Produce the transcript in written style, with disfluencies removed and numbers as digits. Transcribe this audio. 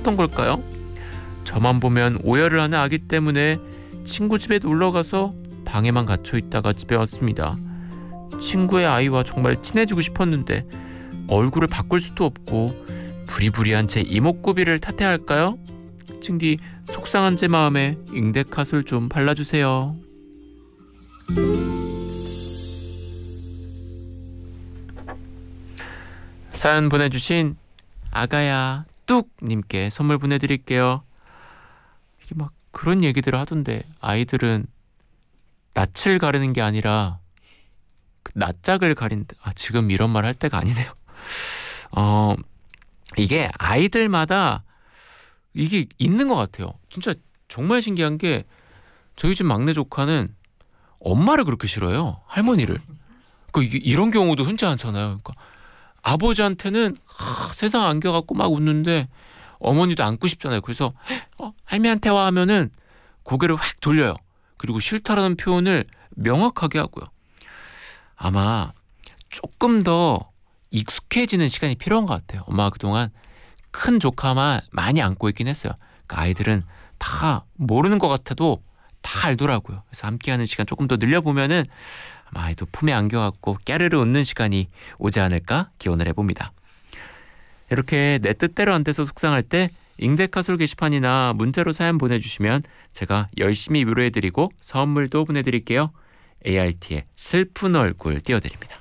싫었던 걸까요? 저만 보면 오열을 하는 아기 때문에 친구 집에 놀러가서 방에만 갇혀 있다가 집에 왔습니다. 친구의 아이와 정말 친해지고 싶었는데 얼굴을 바꿀 수도 없고 부리부리한 제 이목구비를 탓해야 할까요? 칭디, 속상한 제 마음에 잉대카솔 좀 발라주세요. 사연 보내주신 아가야 뚝님께 선물 보내드릴게요. 이게 막 그런 얘기들을 하던데, 아이들은 낯을 가리는 게 아니라 그 낯짝을 가린다. 지금 이런 말 할 때가 아니네요. 이게 아이들마다 이게 있는 것 같아요. 진짜 정말 신기한 게, 저희 집 막내 조카는 엄마를 그렇게 싫어해요. 할머니를. 이런 경우도 흔치 않잖아요. 그러니까 아버지한테는 세상 안겨갖고 막 웃는데 어머니도 안고 싶잖아요. 그래서 할미한테 와 하면은 고개를 확 돌려요. 그리고 싫다라는 표현을 명확하게 하고요. 아마 조금 더 익숙해지는 시간이 필요한 것 같아요. 엄마가 그동안 큰 조카만 많이 안고 있긴 했어요. 그러니까 아이들은 다 모르는 것 같아도 다 알더라고요. 그래서 함께하는 시간 조금 더 늘려보면은 아마 아이도 품에 안겨갖고 깨르르 웃는 시간이 오지 않을까 기원을 해봅니다. 이렇게 내 뜻대로 안 돼서 속상할 때 잉대카솔 게시판이나 문자로 사연 보내주시면 제가 열심히 위로해드리고 선물도 보내드릴게요. ART의 슬픈 얼굴 띄워드립니다.